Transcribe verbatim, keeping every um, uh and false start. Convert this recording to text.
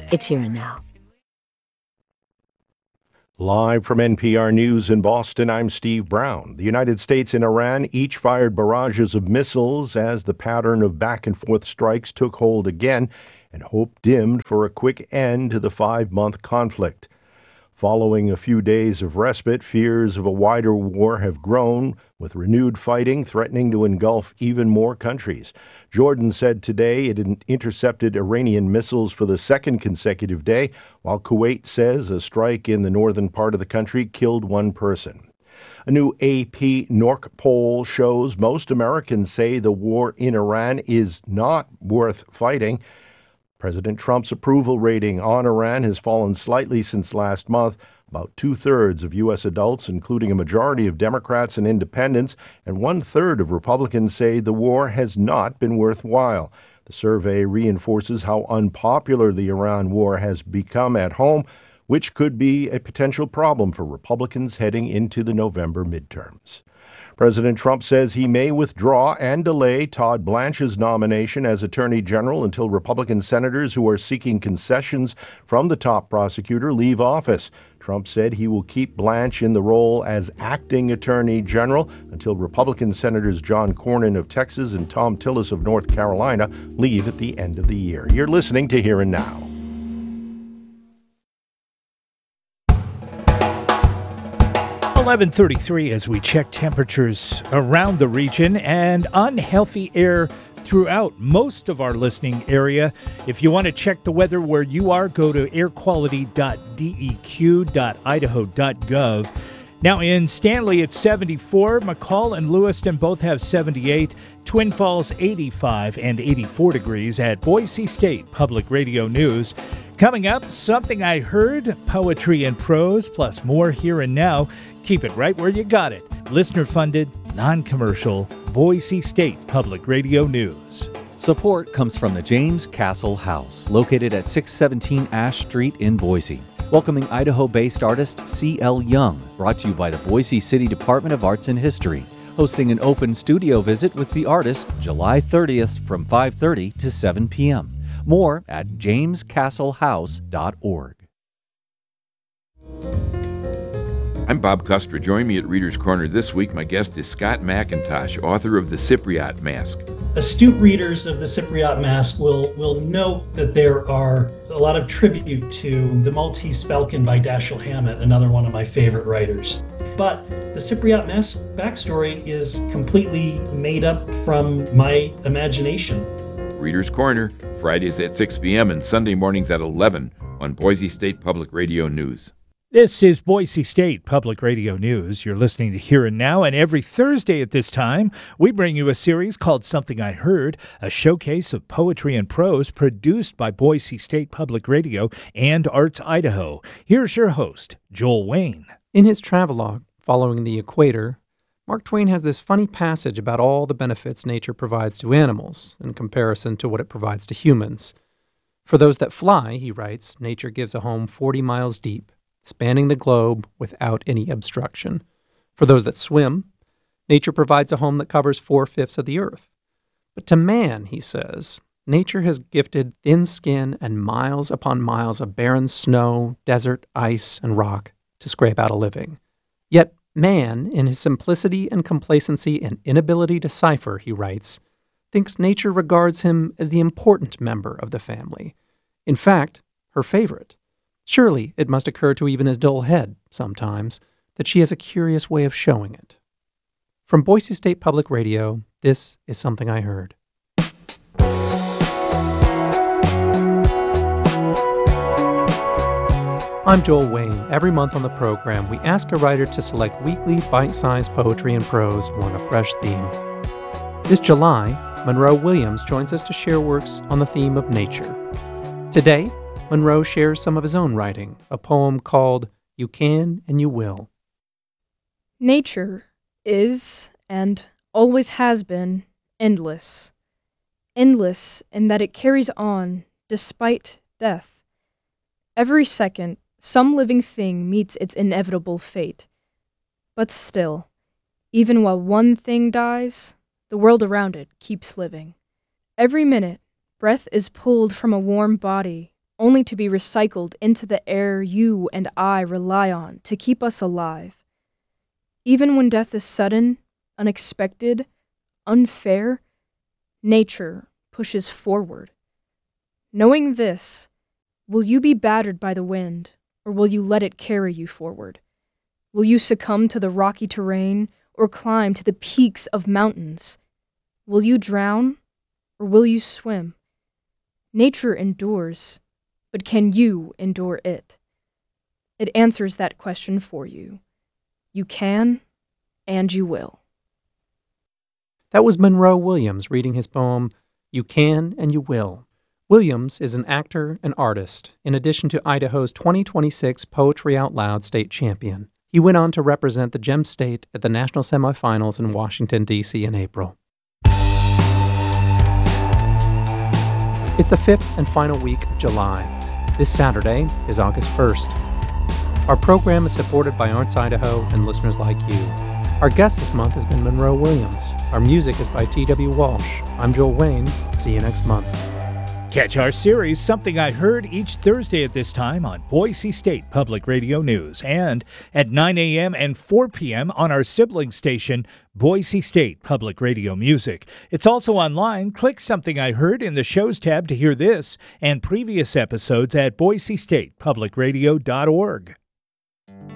It's here and now. Live from N P R News in Boston, I'm Steve Brown. The United States and Iran each fired barrages of missiles as the pattern of back-and-forth strikes took hold again, and hope dimmed for a quick end to the five-month conflict. Following a few days of respite, fears of a wider war have grown, with renewed fighting threatening to engulf even more countries. Jordan said today it intercepted Iranian missiles for the second consecutive day, while Kuwait says a strike in the northern part of the country killed one person. A new A P N O R C poll shows most Americans say the war in Iran is not worth fighting. President Trump's approval rating on Iran has fallen slightly since last month. About two-thirds of U S adults, including a majority of Democrats and independents, and one-third of Republicans say the war has not been worthwhile. The survey reinforces how unpopular the Iran war has become at home, which could be a potential problem for Republicans heading into the November midterms. President Trump says he may withdraw and delay Todd Blanche's nomination as Attorney General until Republican senators who are seeking concessions from the top prosecutor leave office. Trump said he will keep Blanche in the role as acting Attorney General until Republican Senators John Cornyn of Texas and Thom Tillis of North Carolina leave at the end of the year. You're listening to Here and Now. eleven thirty-three as we check temperatures around the region and unhealthy air throughout most of our listening area. If you want to check the weather where you are, go to air quality dot d e q dot idaho dot gov. Now in Stanley, it's seventy-four. McCall and Lewiston both have seventy-eight. Twin Falls, eighty-five and eighty-four degrees at Boise State Public Radio News. Coming up, Something I Heard, poetry and prose, plus more Here and Now. Keep it right where you got it. Listener-funded, non-commercial, Boise State Public Radio News. Support comes from the James Castle House, located at six seventeen Ash Street in Boise. Welcoming Idaho-based artist C L Young, brought to you by the Boise City Department of Arts and History. Hosting an open studio visit with the artist July thirtieth from five thirty to seven p.m. More at james castle house dot org. I'm Bob Custer. Join me at Reader's Corner this week. My guest is Scott McIntosh, author of The Cypriot Mask. Astute readers of The Cypriot Mask will, will note that there are a lot of tribute to The Maltese Falcon by Dashiell Hammett, another one of my favorite writers. But the Cypriot Mask backstory is completely made up from my imagination. Reader's Corner, Fridays at six p.m. and Sunday mornings at eleven on Boise State Public Radio News. This is Boise State Public Radio News. You're listening to Here and Now, and every Thursday at this time, we bring you a series called Something I Heard, a showcase of poetry and prose produced by Boise State Public Radio and Arts Idaho. Here's your host, Joel Wayne. In his travelogue, Following the Equator, Mark Twain has this funny passage about all the benefits nature provides to animals in comparison to what it provides to humans. For those that fly, he writes, nature gives a home forty miles deep, spanning the globe without any obstruction. For those that swim, nature provides a home that covers four-fifths of the earth. But to man, he says, nature has gifted thin skin and miles upon miles of barren snow, desert, ice, and rock to scrape out a living. Yet man, in his simplicity and complacency and inability to cipher, he writes, thinks nature regards him as the important member of the family. In fact, her favorite. Surely it must occur to even his dull head, sometimes, that she has a curious way of showing it. From Boise State Public Radio, this is Something I Heard. I'm Joel Wayne. Every month on the program, we ask a writer to select weekly bite-sized poetry and prose on a fresh theme. This July, Monroe Williams joins us to share works on the theme of nature. Today, Monroe shares some of his own writing, a poem called You Can and You Will. Nature is, and always has been, endless. Endless in that it carries on, despite death. Every second, some living thing meets its inevitable fate. But still, even while one thing dies, the world around it keeps living. Every minute, breath is pulled from a warm body, only to be recycled into the air you and I rely on to keep us alive. Even when death is sudden, unexpected, unfair, nature pushes forward. Knowing this, will you be battered by the wind, or will you let it carry you forward? Will you succumb to the rocky terrain, or climb to the peaks of mountains? Will you drown, or will you swim? Nature endures, but can you endure it? It answers that question for you. You can, and you will. That was Monroe Williams reading his poem, You Can and You Will. Williams is an actor and artist, in addition to Idaho's twenty twenty-six Poetry Out Loud state champion. He went on to represent the Gem State at the national semifinals in Washington, D C in April. It's the fifth and final week of July. This Saturday is August first. Our program is supported by Arts Idaho and listeners like you. Our guest this month has been Monroe Williams. Our music is by T W Walsh. I'm Joel Wayne. See you next month. Catch our series, Something I Heard, each Thursday at this time on Boise State Public Radio News and at nine a.m. and four p.m. on our sibling station, Boise State Public Radio Music. It's also online. Click Something I Heard in the Shows tab to hear this and previous episodes at boise state public radio dot org.